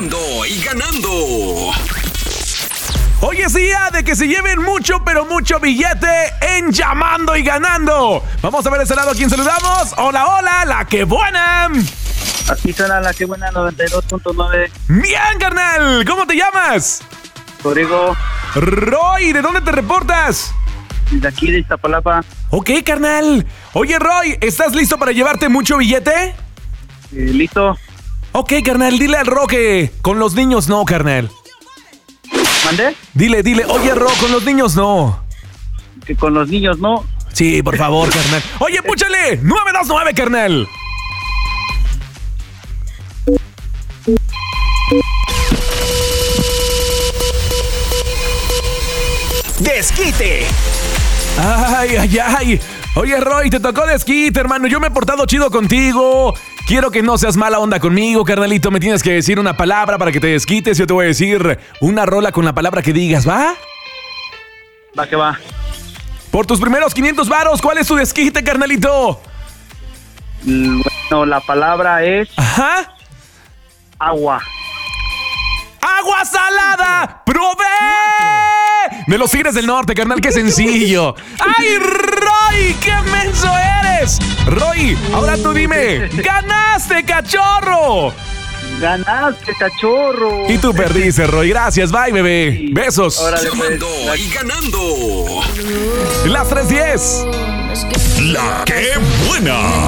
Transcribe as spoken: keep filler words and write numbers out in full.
Llamando y ganando. Hoy es día de que se lleven mucho, pero mucho billete en Llamando y Ganando. Vamos a ver ese lado a quién saludamos. Hola, hola, la que buena. Aquí suena la que buena noventa y dos punto nueve. Bien, carnal. ¿Cómo te llamas? Rodrigo, Roy, ¿de dónde te reportas? de aquí de Iztapalapa. Ok, carnal. Oye, Roy, ¿estás listo para llevarte mucho billete? Eh, ¿Listo? Ok, carnal, dile al Ro que con los niños no, carnal. ¿Mandé? Dile, dile, oye, Ro, con los niños no. Que con los niños no. Sí, por favor, carnal. Oye, púchale, nueve dos nueve, carnal. Desquite. Ay, ay, ay. Oye, Roy, te tocó desquite, hermano. Yo me he portado chido contigo. Quiero que no seas mala onda conmigo, carnalito. Me tienes que decir una palabra para que te desquites. Yo te voy a decir una rola con la palabra que digas, ¿va? Va que va. Por tus primeros quinientos varos, ¿cuál es tu desquite, carnalito? Mm, Bueno, la palabra es Ajá. agua. ¡Agua salada! ¡Probé! De los Tigres del Norte, carnal, qué sencillo. ¡Ay, Roy! ¡Qué menso eres! Roy, ahora tú dime, ¡ganaste, cachorro! Ganaste, cachorro. Y tú perdiste, Roy. Gracias, bye, bebé. Besos. Órale, pues. Llamando y ganando. Las tres diez. La que buena.